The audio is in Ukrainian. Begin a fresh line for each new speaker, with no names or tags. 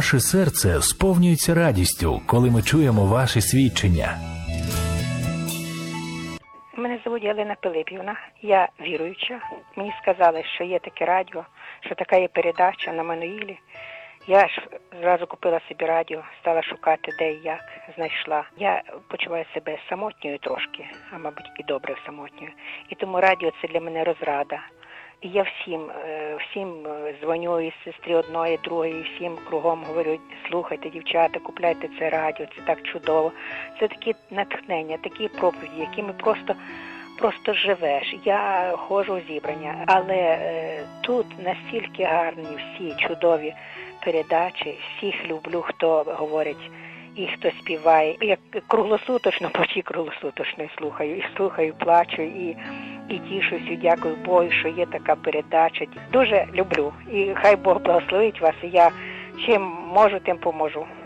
Наше серце сповнюється радістю, коли ми чуємо ваші свідчення.
Мене звуть Галина Пилипівна, я віруюча. Мені сказали, що є таке радіо, що така є передача на Мануїлі. Я ж зразу купила собі радіо, стала шукати де і як, знайшла. Я почуваю себе самотньою трошки, а мабуть і добре самотньою. І тому радіо – це для мене розрада. І я всім дзвоню, і сестрі одної, другої, всім кругом говорю: слухайте, дівчата, купляйте це радіо, це так чудово. Це такі натхнення, такі проповіді, якими просто живеш. Я ходжу у зібрання, але тут настільки гарні всі чудові передачі, всіх люблю, хто говорить і хто співає. Я круглосуточно, почти круглосуточно слухаю, плачу і тішусь, і дякую Богу, що є така передача. Дуже люблю. І хай Бог благословить вас, і я чим можу, тим поможу.